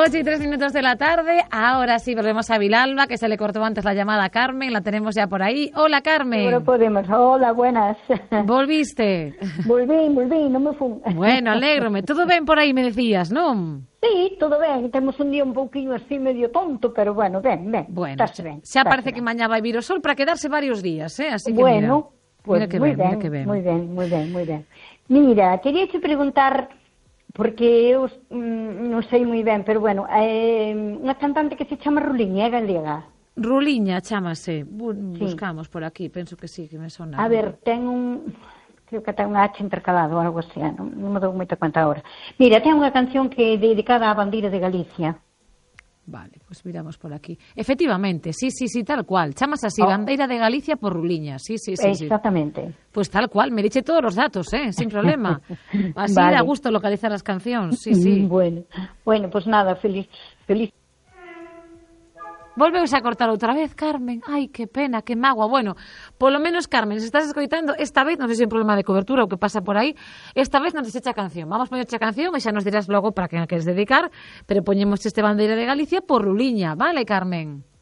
8:03 de la tarde. Ahora sí, volvemos a Vilalba, que se le cortó antes la llamada a Carmen. La tenemos ya por ahí. Hola, Carmen. Seguro podemos. Hola, buenas. Volviste. Volví, non me fun. Bueno, alégrome. Todo ben por aí, me decías, non? Sí, todo ben. Temos un día un pouquinho así medio tonto, pero bueno, ben. Bueno, xa parece que mañá vai vir o sol para quedarse varios días, Así que bueno, mira, pues mira que moi ben. Moi ben. Mira, quería te preguntar, porque eu non sei moi ben, pero bueno, unha cantante que se chama Ruliña, é galega. Ruliña, chámase. Buscamos por aquí, penso que sí, que me sona. A ver, creo que ten unha H intercalado ou algo así, non me dou moita conta agora. Mira, ten unha canción que é dedicada á bandeira de Galicia. Vale, pues miramos por aquí. Efectivamente, sí, tal cual. Chamas así, Bandeira de Galicia por Ruliña. Sí. Exactamente. Pues tal cual, me diche todos los datos, sin problema. Así vale. da gusto localizar as cancións, sí. Bueno, pues nada, feliz. Volveuse a cortar outra vez, Carmen. Ai, que pena, que mágoa. Bueno, polo menos, Carmen, se estás escoitando, esta vez, non sei se é un problema de cobertura ou que pasa por aí, esta vez non te echa canción. Vamos poñerche a canción e xa nos dirás logo para que a queres dedicar, pero poñemos este Bandeira de Galicia por Ruliña, vale, Carmen?